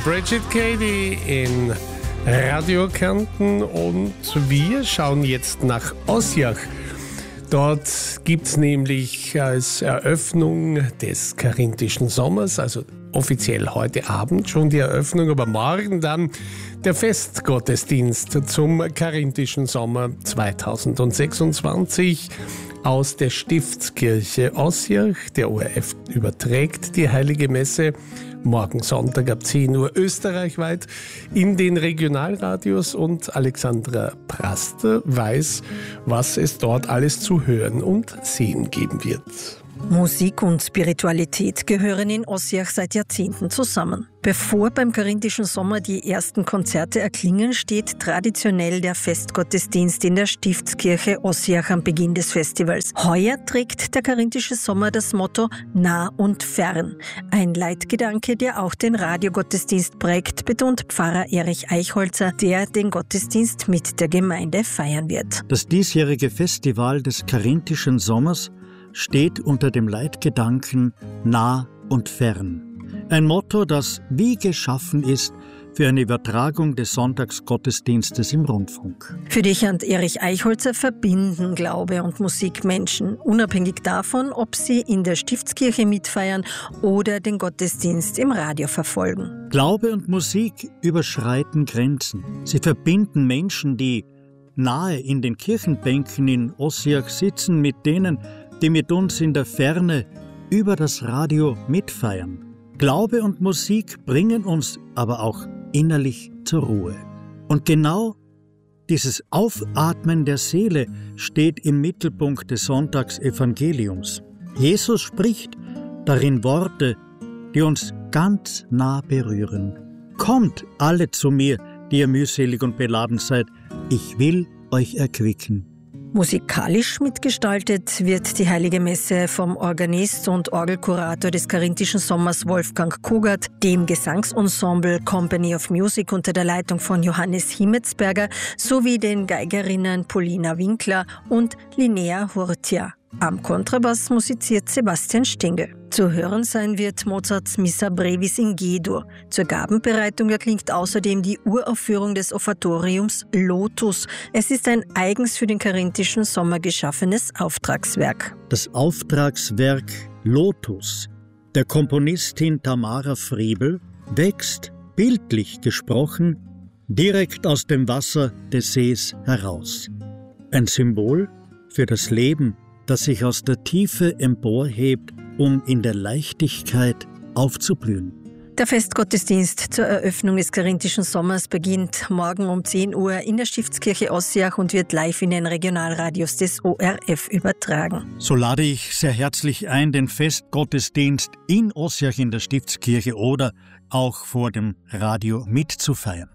Bridget Cady in Radio Kärnten und wir schauen jetzt nach Osjach. Dort gibt es nämlich als Eröffnung des Karinthischen Sommers, also offiziell heute Abend schon die Eröffnung, aber morgen dann der Festgottesdienst zum Karinthischen Sommer 2026 aus der Stiftskirche Osjach. Der ORF überträgt die Heilige Messe morgen Sonntag ab 10 Uhr österreichweit in den Regionalradios und Alexandra Praster weiß, was es dort alles zu hören und sehen geben wird. Musik und Spiritualität gehören in Osjach seit Jahrzehnten zusammen. Bevor beim Karinthischen Sommer die ersten Konzerte erklingen, steht traditionell der Festgottesdienst in der Stiftskirche Osjach am Beginn des Festivals. Heuer trägt der Karinthische Sommer das Motto nah und fern. Ein Leitgedanke, der auch den Radiogottesdienst prägt, betont Pfarrer Erich Eichholzer, der den Gottesdienst mit der Gemeinde feiern wird. Das diesjährige Festival des Karinthischen Sommers steht unter dem Leitgedanken nah und fern. Ein Motto, das wie geschaffen ist für eine Übertragung des Sonntagsgottesdienstes im Rundfunk. Für dich und Erich Eichholzer verbinden Glaube und Musik Menschen, unabhängig davon, ob sie in der Stiftskirche mitfeiern oder den Gottesdienst im Radio verfolgen. Glaube und Musik überschreiten Grenzen. Sie verbinden Menschen, die nahe in den Kirchenbänken in Osjach sitzen, mit denen, die mit uns in der Ferne über das Radio mitfeiern. Glaube und Musik bringen uns aber auch innerlich zur Ruhe. Und genau dieses Aufatmen der Seele steht im Mittelpunkt des Sonntagsevangeliums. Jesus spricht darin Worte, die uns ganz nah berühren. Kommt alle zu mir, die ihr mühselig und beladen seid, ich will euch erquicken. Musikalisch mitgestaltet wird die Heilige Messe vom Organist und Orgelkurator des Karinthischen Sommers Wolfgang Kugert, dem Gesangsensemble Company of Music unter der Leitung von Johannes Himmetsberger sowie den Geigerinnen Polina Winkler und Linnea Hurtia. Am Kontrabass musiziert Sebastian Stingel. Zu hören sein wird Mozarts Missa Brevis in G-Dur. Zur Gabenbereitung erklingt außerdem die Uraufführung des Offertoriums Lotus. Es ist ein eigens für den Karinthischen Sommer geschaffenes Auftragswerk. Das Auftragswerk Lotus der Komponistin Tamara Friebel wächst, bildlich gesprochen, direkt aus dem Wasser des Sees heraus. Ein Symbol für das Leben, das sich aus der Tiefe emporhebt, um in der Leichtigkeit aufzublühen. Der Festgottesdienst zur Eröffnung des Karinthischen Sommers beginnt morgen um 10 Uhr in der Stiftskirche Osjach und wird live in den Regionalradios des ORF übertragen. So lade ich sehr herzlich ein, den Festgottesdienst in Osjach in der Stiftskirche oder auch vor dem Radio mitzufeiern.